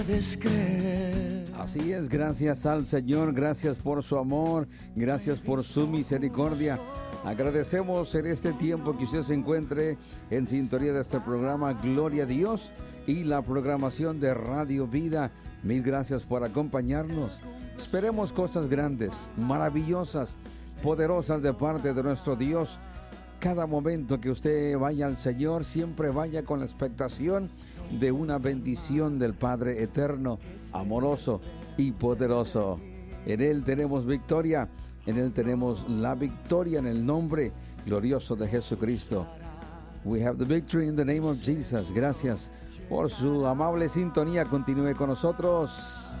Así es, gracias al Señor, gracias por su amor, gracias por su misericordia. Agradecemos en este tiempo que usted se encuentre en sintonía de este programa Gloria a Dios y la programación de Radio Vida. Mil gracias por acompañarnos. Esperemos cosas grandes, maravillosas, poderosas de parte de nuestro Dios. Cada momento que usted vaya al Señor, siempre vaya con la expectación de una bendición del Padre eterno, amoroso y poderoso. En Él tenemos victoria, en Él tenemos la victoria en el nombre glorioso de Jesucristo. We have the victory in the name of Jesus. Gracias por su amable sintonía. Continúe con nosotros.